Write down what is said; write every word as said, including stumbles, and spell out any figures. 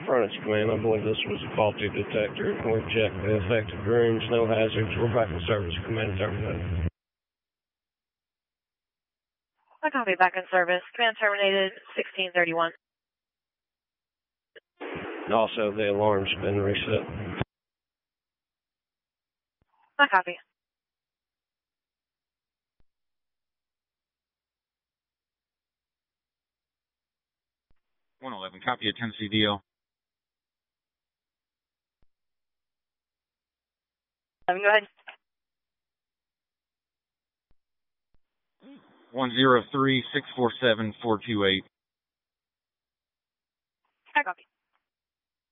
Furnace Command, I believe this was a faulty detector. We've checked the affected rooms, no hazards. We're back in service. Command terminated. I copy, back in service. Command terminated, sixteen thirty-one. Also, the alarm's been reset. I copy. one eleven, copy at Tennessee D L. Go ahead. one zero three, six four seven, four two eight.